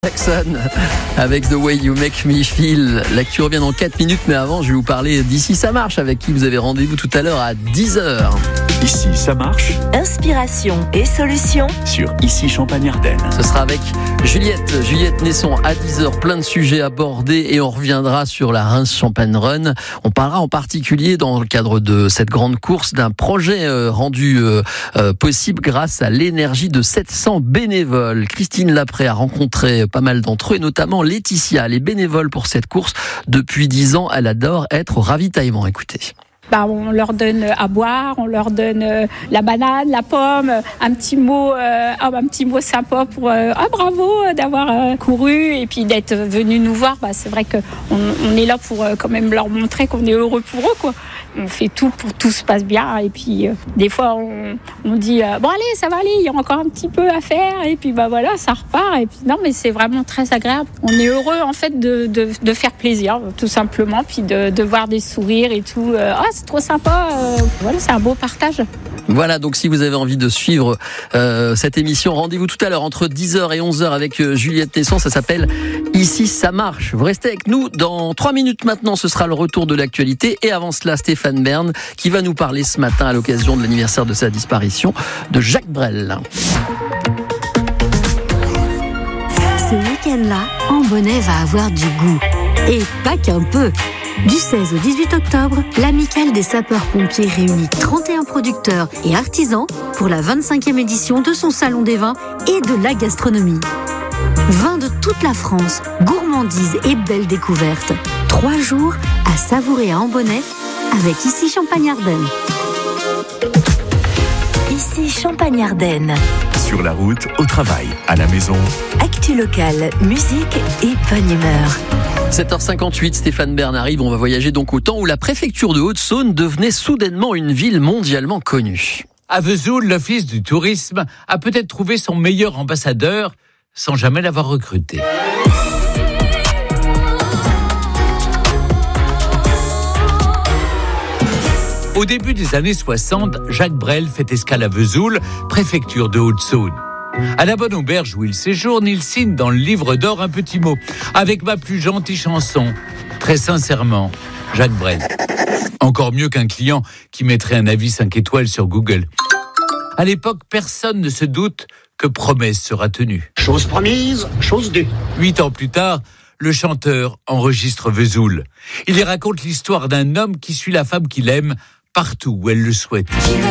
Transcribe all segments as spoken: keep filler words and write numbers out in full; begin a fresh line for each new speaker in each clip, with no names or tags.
Jackson avec The Way You Make Me Feel. L'actu revient dans quatre minutes, mais avant je vais vous parler d'Ici ça marche, avec qui vous avez rendez-vous tout à l'heure à dix heures.
Ici ça marche.
Inspiration et solutions
Sur Ici Champagne-Ardenne.
Ce sera avec Juliette, Juliette Nesson à dix heures, plein de sujets abordés et on reviendra sur la Reims Champagne Run. On parlera en particulier dans le cadre de cette grande course d'un projet euh, rendu euh, euh, possible grâce à l'énergie de sept cents bénévoles. Christine Lapré a rencontré pas mal d'entre eux, et notamment Laetitia. Elle est bénévole pour cette course depuis dix ans. Elle adore être au ravitaillement. Écoutez.
Bah, on leur donne à boire, on leur donne euh, la banane, la pomme, un petit mot, euh, un petit mot sympa pour euh, ah bravo d'avoir euh, couru et puis d'être venu nous voir. Bah, c'est vrai que on, on est là pour euh, quand même leur montrer qu'on est heureux pour eux, quoi. On fait tout pour que tout se passe bien et puis euh, des fois on, on dit euh, bon allez ça va aller, il y a encore un petit peu à faire et puis bah voilà ça repart et puis non mais c'est vraiment très agréable. On est heureux en fait de, de, de faire plaisir tout simplement puis de, de voir des sourires et tout. Euh, ah c'est trop sympa, euh, voilà c'est un beau partage.
Voilà, donc si vous avez envie de suivre euh, cette émission, rendez-vous tout à l'heure entre dix heures et onze heures avec euh, Juliette Nesson. Ça s'appelle Ici ça marche. Vous restez avec nous dans trois minutes maintenant, ce sera le retour de l'actualité. Et avant cela, Stéphane Bern qui va nous parler ce matin à l'occasion de l'anniversaire de sa disparition de Jacques Brel.
Ce week-end-là, Ambonnay va avoir du goût. Et pas qu'un peu. Du seize au dix-huit octobre, l'Amicale des sapeurs-pompiers réunit trente et un producteurs et artisans pour la vingt-cinquième édition de son Salon des vins et de la gastronomie. Vins de toute la France, gourmandises et belles découvertes. Trois jours à savourer à Ambonnay avec Ici Champagne-Ardenne.
Ici Champagne-Ardenne.
Sur la route, au travail, à la maison.
Actu locale, musique et bonne humeur.
sept heures cinquante-huit, Stéphane Bern arrive. On va voyager donc au temps où la préfecture de Haute-Saône devenait soudainement une ville mondialement connue.
À Vesoul, l'Office du tourisme a peut-être trouvé son meilleur ambassadeur sans jamais l'avoir recruté. Au début des années soixante, Jacques Brel fait escale à Vesoul, préfecture de Haute-Saône. À la bonne auberge où il séjourne, il signe dans le livre d'or un petit mot. Avec ma plus gentille chanson, très sincèrement, Jacques Brel. Encore mieux qu'un client qui mettrait un avis cinq étoiles sur Google. À l'époque, personne ne se doute que promesse sera tenue.
Chose promise, chose due.
Huit ans plus tard, le chanteur enregistre Vesoul. Il y raconte l'histoire d'un homme qui suit la femme qu'il aime partout où elle le souhaite.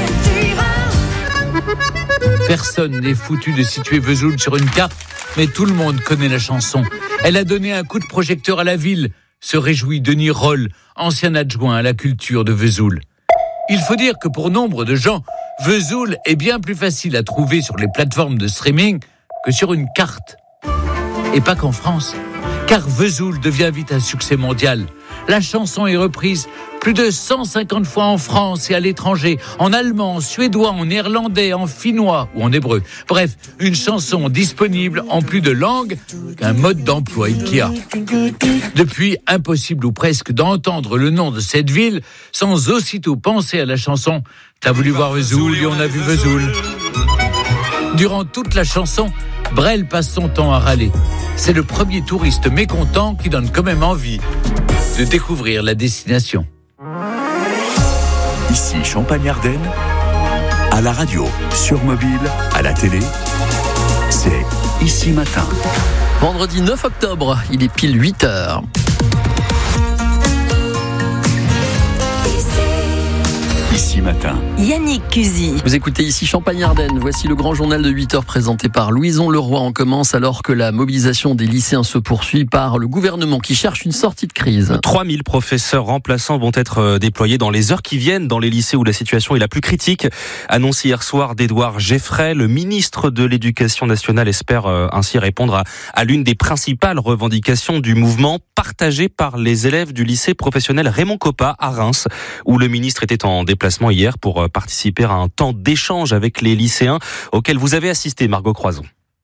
Personne n'est foutu de situer Vesoul sur une carte, mais tout le monde connaît la chanson. Elle a donné un coup de projecteur à la ville, se réjouit Denis Roll, ancien adjoint à la culture de Vesoul. Il faut dire que pour nombre de gens, Vesoul est bien plus facile à trouver sur les plateformes de streaming que sur une carte. Et pas qu'en France, car Vesoul devient vite un succès mondial. La chanson est reprise plus de cent cinquante fois en France et à l'étranger, en allemand, en suédois, en néerlandais, en finnois ou en hébreu. Bref, une chanson disponible en plus de langues qu'un mode d'emploi Ikea. Depuis, impossible ou presque d'entendre le nom de cette ville sans aussitôt penser à la chanson « T'as voulu voir Vesoul et on a vu Vesoul ». Durant toute la chanson, Brel passe son temps à râler. C'est le premier touriste mécontent qui donne quand même envie de découvrir la destination.
Ici Champagne-Ardenne, à la radio, sur mobile, à la télé, c'est Ici Matin.
Vendredi neuf octobre, il est pile huit heures.
Ici Matin.
Yannick Cusy.
Vous écoutez Ici Champagne-Ardenne. Voici le grand journal de huit heures présenté par Louison Leroy. On commence alors que la mobilisation des lycéens se poursuit par le gouvernement qui cherche une sortie de crise.
trois mille professeurs remplaçants vont être déployés dans les heures qui viennent dans les lycées où la situation est la plus critique. Annoncé hier soir d'Édouard Geffray, le ministre de l'Éducation nationale espère ainsi répondre à, à l'une des principales revendications du mouvement partagé par les élèves du lycée professionnel Raymond Coppa à Reims, où le ministre était en déplacement hier pour participer à un temps d'échange avec les lycéens auquel vous avez assisté, Margot Croison.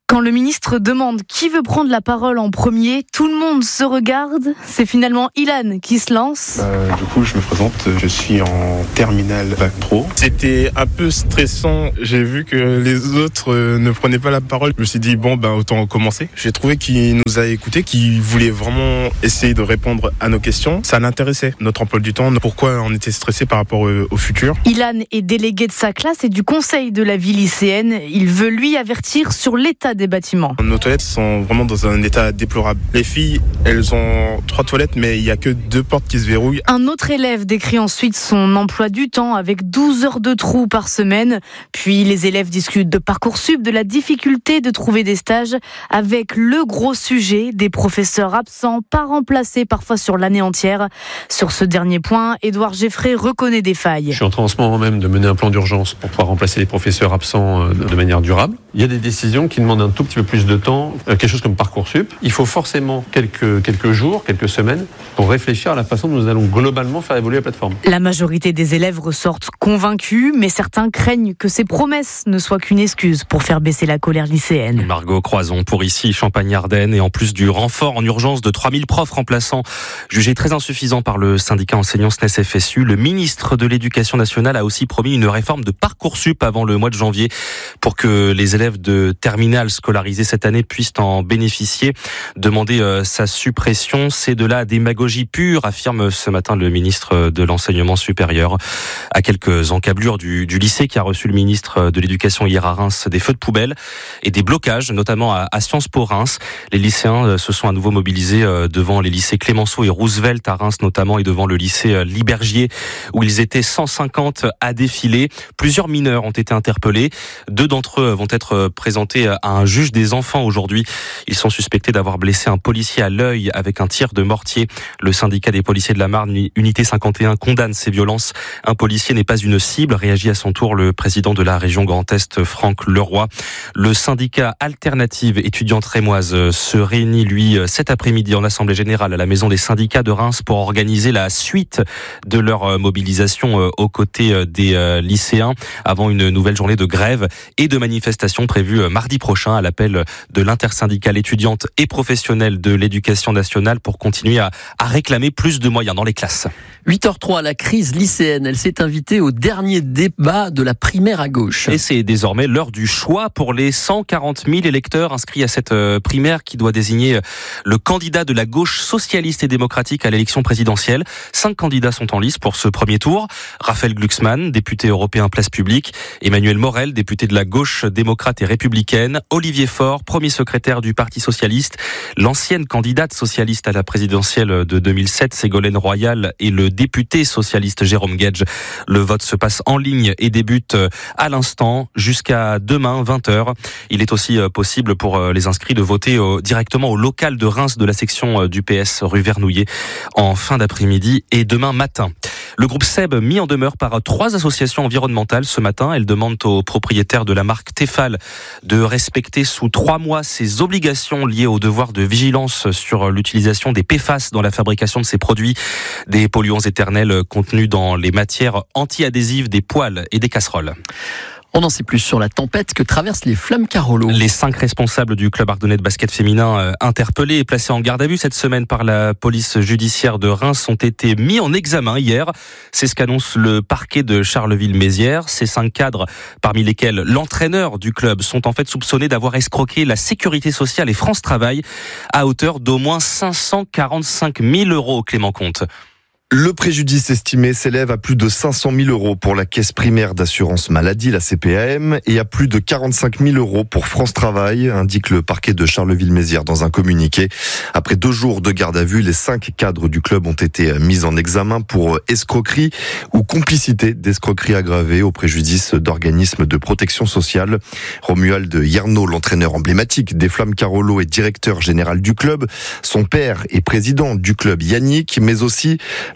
Quand le ministre demande qui veut prendre la parole en premier, tout le monde se regarde. C'est finalement Ilan qui se lance.
Euh, du coup, je me présente, je suis en terminale bac pro. C'était un peu stressant. J'ai vu que les autres euh, ne prenaient pas la parole. Je me suis dit, bon, ben, autant commencer. J'ai trouvé qu'il nous a écoutés, qu'il voulait vraiment essayer de répondre à nos questions. Ça l'intéressait, notre emploi du temps, pourquoi on était stressé par rapport au, au futur.
Ilan est délégué de sa classe et du conseil de la vie lycéenne. Il veut lui avertir sur l'état des bâtiments.
Nos toilettes sont vraiment dans un état déplorable. Les filles, elles ont trois toilettes, mais il n'y a que deux portes qui se verrouillent.
Un autre élève décrit ensuite son emploi du temps avec douze heures de trou par semaine. Puis les élèves discutent de Parcoursup, de la difficulté de trouver des stages, avec le gros sujet des professeurs absents, pas remplacés parfois sur l'année entière. Sur ce dernier point, Édouard Geffray reconnaît des failles.
Je suis en train en ce moment même de mener un plan d'urgence pour pouvoir remplacer les professeurs absents de manière durable. Il y a des décisions qui demandent un tout petit peu plus de temps, quelque chose comme Parcoursup. Il faut forcément quelques, quelques jours, quelques semaines pour réfléchir à la façon dont nous allons globalement faire évoluer la plateforme.
La majorité des élèves ressortent convaincus, mais certains craignent que ces promesses ne soient qu'une excuse pour faire baisser la colère lycéenne.
Margot Croison pour ici, Champagne-Ardenne, et en plus du renfort en urgence de trois mille profs remplaçants jugés très insuffisants par le syndicat enseignant S N E S F S U, le ministre de l'Éducation nationale a aussi promis une réforme de Parcoursup avant le mois de janvier pour que les élèves de terminale scolarisés cette année puissent en bénéficier. Demander euh, sa suppression, c'est de la démagogie pure, affirme ce matin le ministre de l'Enseignement supérieur. À quelques encablures du, du lycée qui a reçu le ministre de l'Éducation hier à Reims, des feux de poubelle et des blocages, notamment à, à Sciences Po Reims. Les lycéens euh, se sont à nouveau mobilisés euh, devant les lycées Clémenceau et Roosevelt à Reims notamment, et devant le lycée euh, Libergier où ils étaient cent cinquante à défiler. Plusieurs mineurs ont été interpellés. Deux d'entre eux vont être présentés à un juge des enfants aujourd'hui. Ils sont suspectés d'avoir blessé un policier à l'œil avec un tir de mortier. Le syndicat des policiers de la Marne, Unité cinquante et un, condamne ces violences. Un policier n'est pas une cible, réagit à son tour le président de la région Grand Est, Franck Leroy. Le syndicat Alternative étudiante rémoise se réunit, lui, cet après-midi en assemblée générale à la maison des syndicats de Reims pour organiser la suite de leur mobilisation aux côtés des lycéens avant une nouvelle journée de grève et de manifestation prévue mardi prochain à l'appel de l'intersyndicale étudiante et professionnelle de l'éducation nationale pour continuer à, à réclamer plus de moyens dans les classes.
huit heures trois, la crise lycéenne, elle s'est invitée au dernier débat de la primaire à gauche.
Et c'est désormais l'heure du choix pour les cent quarante mille électeurs inscrits à cette primaire qui doit désigner le candidat de la gauche socialiste et démocratique à l'élection présidentielle. Cinq candidats sont en lice pour ce premier tour. Raphaël Glucksmann, député européen Place Publique. Emmanuel Morel, député de la gauche démocrate et républicaine. Olivier Faure, premier secrétaire du Parti socialiste. L'ancienne candidate socialiste à la présidentielle de deux mille sept, Ségolène Royal, et le député socialiste Jérôme Guedj. Le vote se passe en ligne et débute à l'instant jusqu'à demain vingt heures. Il est aussi possible pour les inscrits de voter directement au local de Reims de la section du P S rue Vernouillet en fin d'après-midi et demain matin. Le groupe Seb mis en demeure par trois associations environnementales ce matin. Elles demandent aux propriétaires de la marque Tefal de respecter sous trois mois ses obligations liées au devoir de vigilance sur l'utilisation des P F A S dans la fabrication de ces produits, des polluants éternels contenus dans les matières anti-adhésives des poêles et des casseroles.
On en sait plus sur la tempête que traversent les Flammes Carolo.
Les cinq responsables du club ardennais de basket féminin euh, interpellés et placés en garde à vue cette semaine par la police judiciaire de Reims ont été mis en examen hier. C'est ce qu'annonce le parquet de Charleville-Mézières. Ces cinq cadres, parmi lesquels l'entraîneur du club, sont en fait soupçonnés d'avoir escroqué la Sécurité sociale et France Travail à hauteur d'au moins cinq cent quarante-cinq mille euros, Clément Comte.
Le préjudice estimé s'élève à plus de cinq cent mille euros pour la caisse primaire d'assurance maladie, la C P A M, et à plus de quarante-cinq mille euros pour France Travail, indique le parquet de Charleville-Mézières dans un communiqué. Après deux jours de garde à vue, les cinq cadres du club ont été mis en examen pour escroquerie ou complicité d'escroquerie aggravée au préjudice d'organismes de protection sociale. Romuald Yerno, l'entraîneur emblématique des Flammes Carolo et directeur général du club, son père est président du club Yannick, mais aussi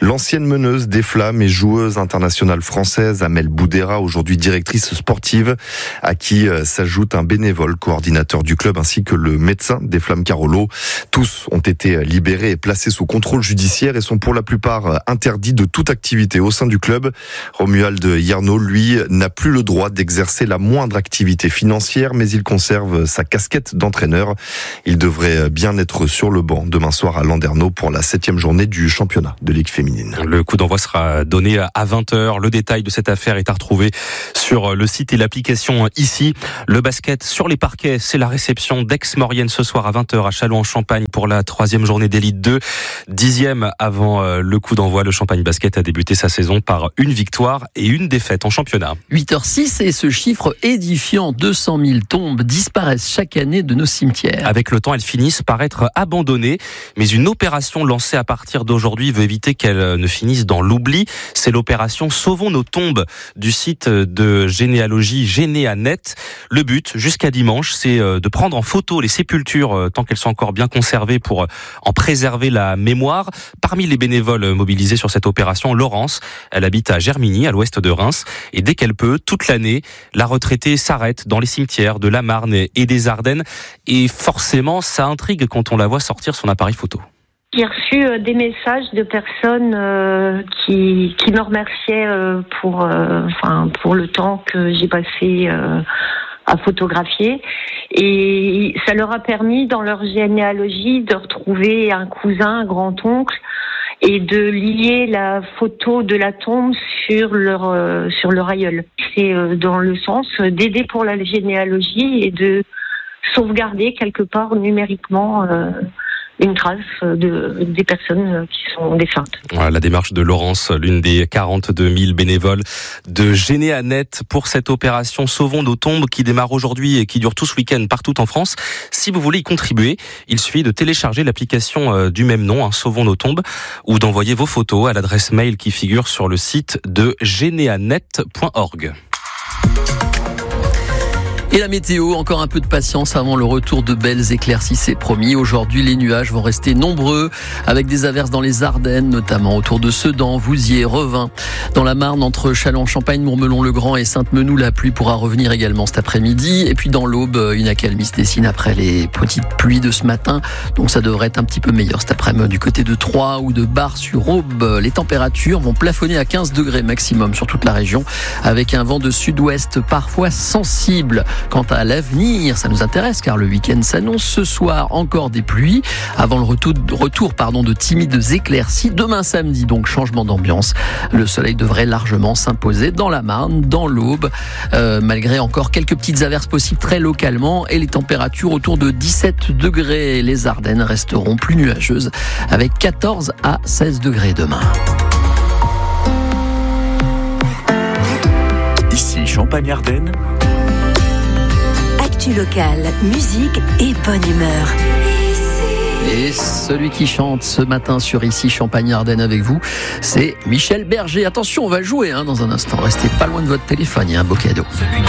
L'ancienne meneuse des Flammes et joueuse internationale française Amel Boudera, aujourd'hui directrice sportive, à qui s'ajoute un bénévole coordinateur du club ainsi que le médecin des Flammes Carolo. Tous ont été libérés et placés sous contrôle judiciaire et sont pour la plupart interdits de toute activité au sein du club. Romuald Yarno, lui, n'a plus le droit d'exercer la moindre activité financière, mais il conserve sa casquette d'entraîneur. Il devrait bien être sur le banc demain soir à Landerneau pour la septième journée du championnat de Ligue féminine.
Le coup d'envoi sera donné à vingt heures. Le détail de cette affaire est à retrouver sur le site et l'application ici. Le basket sur les parquets, c'est la réception d'Aix-Maurienne ce soir à vingt heures à Châlons-en-Champagne pour la troisième journée d'élite deux. Dixième avant le coup d'envoi, le Champagne Basket a débuté sa saison par une victoire et une défaite en championnat.
huit heures six et ce chiffre édifiant, deux cent mille tombes disparaissent chaque année de nos cimetières.
Avec le temps, elles finissent par être abandonnées, mais une opération lancée à partir d'aujourd'hui veut éviter qu'elles ne finissent dans l'oubli. C'est l'opération Sauvons nos tombes du site de généalogie Généanet. Le but, jusqu'à dimanche, c'est de prendre en photo les sépultures tant qu'elles sont encore bien conservées pour en préserver la mémoire. Parmi les bénévoles mobilisés sur cette opération, Laurence, elle habite à Germigny, à l'ouest de Reims, et dès qu'elle peut, toute l'année, la retraitée s'arrête dans les cimetières de la Marne et des Ardennes. Et forcément, ça intrigue quand on la voit sortir son appareil photo.
J'ai reçu des messages de personnes euh, qui, qui me remerciaient euh, pour, euh, enfin, pour le temps que j'ai passé euh, à photographier. Et ça leur a permis, dans leur généalogie, de retrouver un cousin, un grand-oncle, et de lier la photo de la tombe sur leur, euh, sur leur aïeul. C'est euh, dans le sens d'aider pour la généalogie et de sauvegarder quelque part numériquement euh, une trace de, des personnes qui sont défuntes.
Voilà la démarche de Laurence, l'une des quarante-deux mille bénévoles de Généanet pour cette opération Sauvons nos tombes qui démarre aujourd'hui et qui dure tout ce week-end partout en France. Si vous voulez y contribuer, il suffit de télécharger l'application du même nom, hein, Sauvons nos tombes, ou d'envoyer vos photos à l'adresse mail qui figure sur le site de généanet point org.
Et la météo, encore un peu de patience avant le retour de belles éclaircies, c'est promis. Aujourd'hui, les nuages vont rester nombreux, avec des averses dans les Ardennes, notamment autour de Sedan, Vouziers, Revin. Dans la Marne, entre Châlons-en-Champagne, Mourmelon-le-Grand et Sainte-Menou, la pluie pourra revenir également cet après-midi. Et puis dans l'Aube, une accalmie se dessine après les petites pluies de ce matin. Donc ça devrait être un petit peu meilleur cet après-midi du côté de Troyes ou de Bar-sur-Aube. Les températures vont plafonner à quinze degrés maximum sur toute la région, avec un vent de sud-ouest parfois sensible. Quant à l'avenir, ça nous intéresse car le week-end s'annonce ce soir encore des pluies avant le retour, retour pardon, de timides éclaircies. Demain samedi, donc changement d'ambiance. Le soleil devrait largement s'imposer dans la Marne, dans l'Aube, euh, malgré encore quelques petites averses possibles très localement et les températures autour de dix-sept degrés. Les Ardennes resteront plus nuageuses avec quatorze à seize degrés demain.
Ici Champagne-Ardenne.
Actu locale, musique et bonne humeur.
Et celui qui chante ce matin sur Ici Champagne-Ardenne avec vous, c'est Michel Berger. Attention, on va jouer hein, dans un instant. Restez pas loin de votre téléphone, il y a un beau cadeau. Celui